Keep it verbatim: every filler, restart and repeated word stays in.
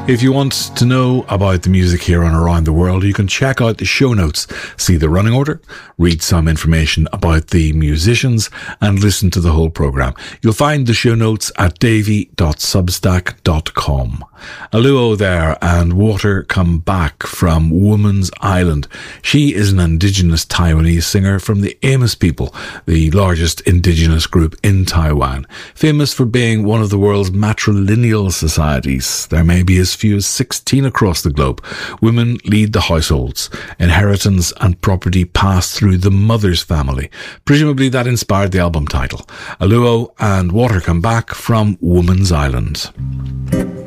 If you want to know about the music here on Around the World, you can check out the show notes, see the running order, read some information about the musicians, and listen to the whole programme. You'll find the show notes at davy dot substack dot com. Aluo there and Water Come Back from Woman's Island. She is an indigenous Taiwanese singer from the Amos people, the largest indigenous group in Taiwan, famous for being one of the world's matrilineal societies. There may be as few as sixteen across the globe. Women lead the households. Inheritance and property pass through the mother's family. Presumably that inspired the album title. Aluo and Water Come Back from Woman's Island.